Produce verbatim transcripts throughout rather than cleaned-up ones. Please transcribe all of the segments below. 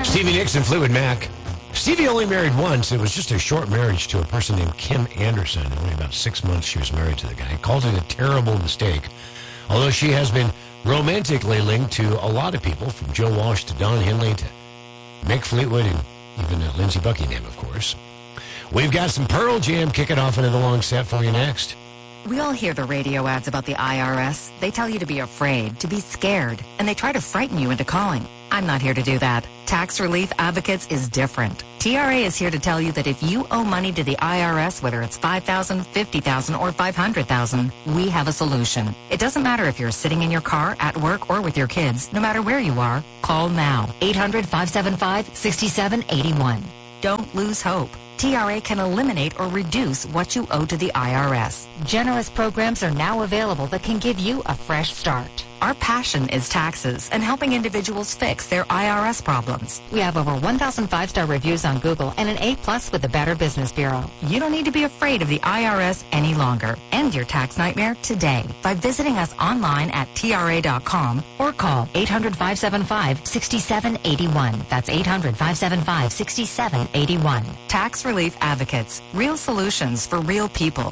Stevie Nicks and Fleetwood Mac. Stevie only married once. It was just a short marriage to a person named Kim Anderson. Only about six months she was married to the guy. He called it a terrible mistake. Although she has been romantically linked to a lot of people, from Joe Walsh to Don Henley to Mick Fleetwood and even uh, Lindsey Buckingham, of course. We've got some Pearl Jam kicking off another long set for you next. We all hear the radio ads about the I R S. They tell you to be afraid, to be scared, and they try to frighten you into calling. I'm not here to do that. Tax Relief Advocates is different. T R A is here to tell you that if you owe money to the I R S, whether it's five thousand dollars, fifty thousand dollars, or five hundred thousand dollars, we have a solution. It doesn't matter if you're sitting in your car, at work, or with your kids. No matter where you are, call now. eight hundred, five seven five, six seven eight one. Don't lose hope. T R A can eliminate or reduce what you owe to the I R S. Generous programs are now available that can give you a fresh start. Our passion is taxes and helping individuals fix their I R S problems. We have over one thousand five-star reviews on Google and an A plus with the Better Business Bureau. You don't need to be afraid of the I R S any longer. End your tax nightmare today by visiting us online at T R A dot com or call eight hundred, five seven five, six seven eight one. That's eight hundred, five seven five, six seven eight one. Tax Relief Advocates. Real solutions for real people.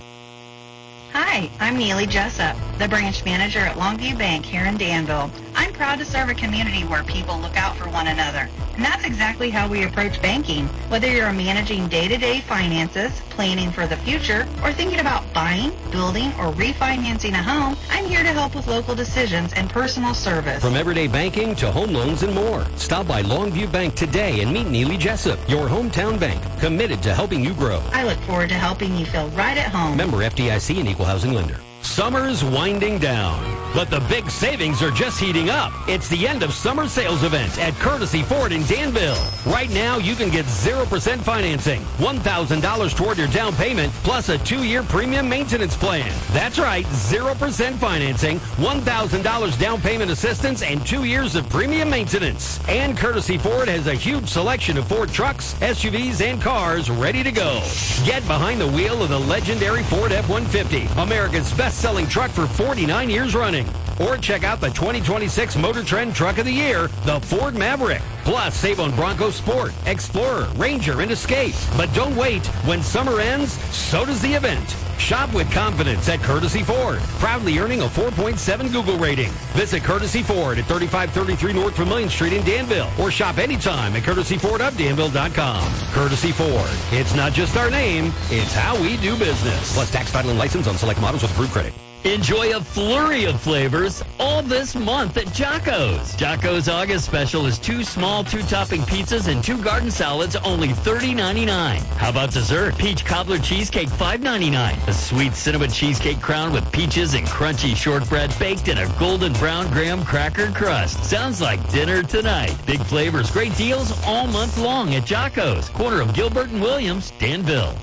Hi, I'm Neely Jessup, the branch manager at Longview Bank here in Danville. I'm proud to serve a community where people look out for one another. And that's exactly how we approach banking. Whether you're managing day-to-day finances, planning for the future, or thinking about buying, building, or refinancing a home, I'm here to help with local decisions and personal service. From everyday banking to home loans and more. Stop by Longview Bank today and meet Neely Jessup, your hometown bank, committed to helping you grow. I look forward to helping you feel right at home. Member F D I C and Equal Housing Lender. Summer's winding down, but the big savings are just heating up. It's the end of summer sales event at Courtesy Ford in Danville. Right now, you can get zero percent financing, one thousand dollars toward your down payment, plus a two-year premium maintenance plan. That's right, zero percent financing, one thousand dollars down payment assistance, and two years of premium maintenance. And Courtesy Ford has a huge selection of Ford trucks, S U Vs, and cars ready to go. Get behind the wheel of the legendary Ford F one fifty, America's best-selling truck for forty-nine years running. Or check out the twenty twenty-six Motor Trend Truck of the Year, the Ford Maverick. Plus, save on Bronco Sport, Explorer, Ranger, and Escape. But don't wait. When summer ends, so does the event. Shop with confidence at Courtesy Ford, proudly earning a four point seven Google rating. Visit Courtesy Ford at thirty-five thirty-three North Vermillion Street in Danville, or shop anytime at courtesy ford of danville dot com. Courtesy Ford. It's not just our name, it's how we do business. Plus, tax, title, and license on select models with approved credit. Enjoy a flurry of flavors all this month at Jocko's. Jocko's August special is two small, two-topping pizzas and two garden salads, only thirty ninety-nine. How about dessert? Peach cobbler cheesecake, five ninety-nine. A sweet cinnamon cheesecake crown with peaches and crunchy shortbread baked in a golden brown graham cracker crust. Sounds like dinner tonight. Big flavors, great deals all month long at Jocko's, corner of Gilbert and Williams, Danville.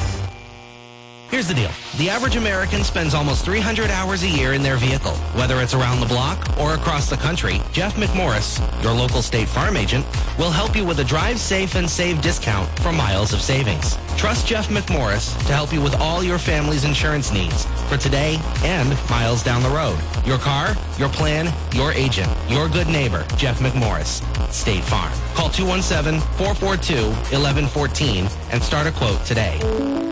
Here's the deal. The average American spends almost three hundred hours a year in their vehicle. Whether it's around the block or across the country, Jeff McMorris, your local State Farm agent, will help you with a Drive Safe and Save discount for miles of savings. Trust Jeff McMorris to help you with all your family's insurance needs for today and miles down the road. Your car, your plan, your agent, your good neighbor, Jeff McMorris, State Farm. Call two one seven, four four two, one one one four and start a quote today.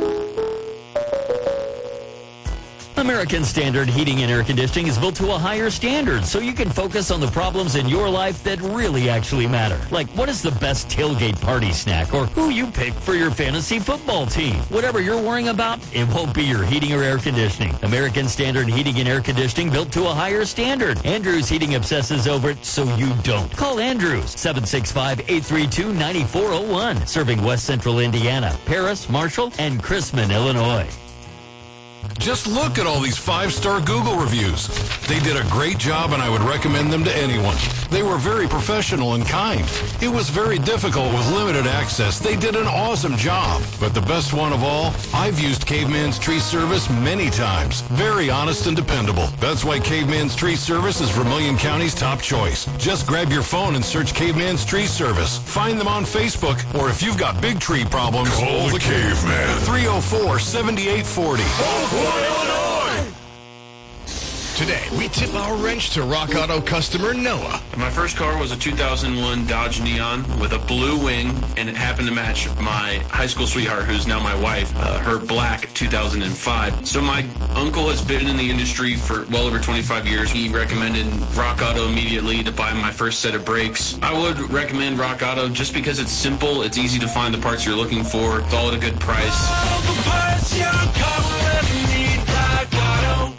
American Standard Heating and Air Conditioning is built to a higher standard so you can focus on the problems in your life that really actually matter. Like, what is the best tailgate party snack, or who you pick for your fantasy football team. Whatever you're worrying about, it won't be your heating or air conditioning. American Standard Heating and Air Conditioning, built to a higher standard. Andrews Heating obsesses over it so you don't. Call Andrews, seven six five, eight three two, nine four zero one. Serving West Central Indiana, Paris, Marshall, and Chrisman, Illinois. Just look at all these five-star Google reviews. They did a great job, and I would recommend them to anyone. They were very professional and kind. It was very difficult with limited access. They did an awesome job. But the best one of all, I've used Caveman's Tree Service many times. Very honest and dependable. That's why Caveman's Tree Service is Vermilion County's top choice. Just grab your phone and search Caveman's Tree Service. Find them on Facebook, or if you've got big tree problems, call the Caveman. three oh four, seven eight four oh. Illinois! Today, we tip our wrench to Rock Auto customer Noah. My first car was a two thousand one Dodge Neon with a blue wing, and it happened to match my high school sweetheart, who's now my wife, uh, her black two thousand five. So my uncle has been in the industry for well over twenty-five years. He recommended Rock Auto immediately to buy my first set of brakes. I would recommend Rock Auto just because it's simple, it's easy to find the parts you're looking for, it's all at a good price. All the parts your car need, Rock Auto.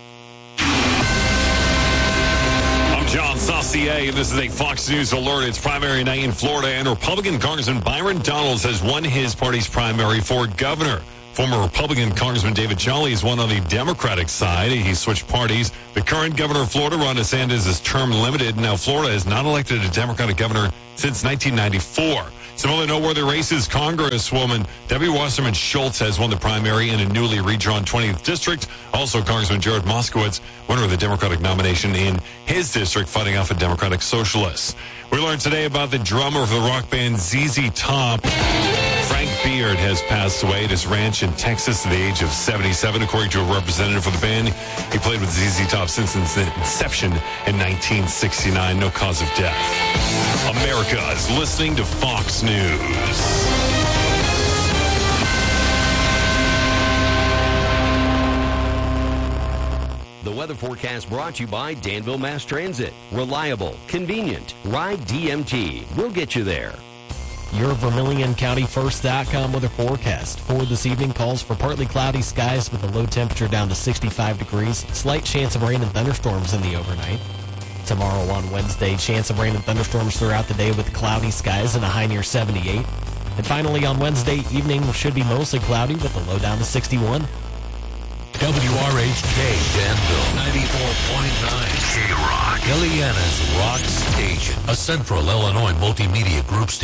John Saucier, and this is a Fox News alert. It's primary night in Florida, and Republican Congressman Byron Donalds has won his party's primary for governor. Former Republican Congressman David Jolly is one on the Democratic side. He switched parties. The current governor of Florida, Ron DeSantis, is term limited. Now, Florida has not elected a Democratic governor since nineteen ninety-four. Some other noteworthy races, Congresswoman Debbie Wasserman Schultz has won the primary in a newly redrawn twentieth district. Also, Congressman Jared Moskowitz, winner of the Democratic nomination in his district, fighting off a Democratic socialist. We learned today about the drummer of the rock band Z Z Top. Frank Beard has passed away at his ranch in Texas at the age of seventy-seven, according to a representative for the band. He played with Z Z Top since its inception in nineteen sixty-nine. No cause of death. America is listening to Fox News. The weather forecast brought to you by Danville Mass Transit. Reliable, convenient. Ride D M T. We'll get you there. Your Vermilion County First dot com weather forecast for this evening calls for partly cloudy skies with a low temperature down to sixty-five degrees. Slight chance of rain and thunderstorms in the overnight. Tomorrow on Wednesday, chance of rain and thunderstorms throughout the day with cloudy skies and a high near seventy-eight. And finally on Wednesday evening should be mostly cloudy with a low down to sixty-one. W R H K Danville ninety-four point nine K-Rock, Ileana's Rock Station, a Central Illinois multimedia group station.